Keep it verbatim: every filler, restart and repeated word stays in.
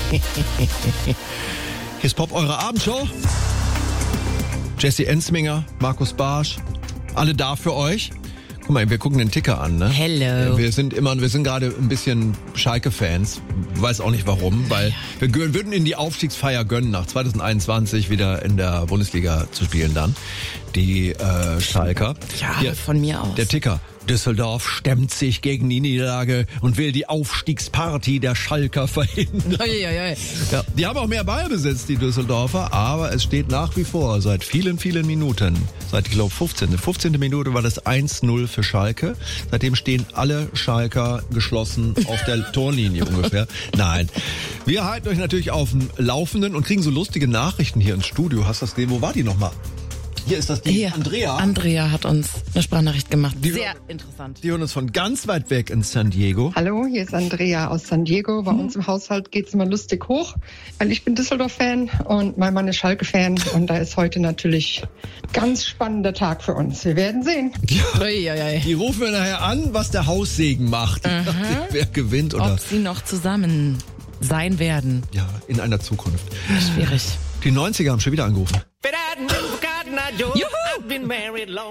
Hier ist Pop, eure Abendshow. Jesse Ensminger, Markus Barsch, alle da für euch. Guck mal, wir gucken den Ticker an, ne? Hello. Wir sind immer, wir sind gerade ein bisschen Schalke-Fans. Weiß auch nicht warum, weil wir würden ihnen die Aufstiegsfeier gönnen, nach zwanzig einundzwanzig wieder in der Bundesliga zu spielen dann. Die äh, Schalker. Ja, Hier, von mir aus. Der Ticker. Düsseldorf stemmt sich gegen die Niederlage und will die Aufstiegsparty der Schalker verhindern. Oi, oi, oi. Ja, die haben auch mehr Ballbesitz, die Düsseldorfer, aber es steht nach wie vor seit vielen, vielen Minuten, seit ich glaube fünfzehnte fünfzehnte Minute war das eins null für Schalke. Seitdem stehen alle Schalker geschlossen auf der Torlinie ungefähr. Nein, wir halten euch natürlich auf dem Laufenden und kriegen so lustige Nachrichten hier ins Studio. Hast du das gesehen? Wo war die nochmal? Hier ist das die Hier, Andrea. Andrea hat uns eine Sprachnachricht gemacht. Die Sehr hören- interessant. Die hören uns von ganz weit weg in San Diego. Hallo, hier ist Andrea aus San Diego. Bei uns im Haushalt geht's immer lustig hoch, weil ich bin Düsseldorf-Fan und mein Mann ist Schalke-Fan. Und da ist heute natürlich ganz spannender Tag für uns. Wir werden sehen. Ui, ui, ui. Die rufen wir nachher an, was der Haussegen macht. Wer gewinnt oder Ob sie noch zusammen sein werden. ja, in einer Zukunft. Schwierig. Die neunziger haben schon wieder angerufen. Juhu!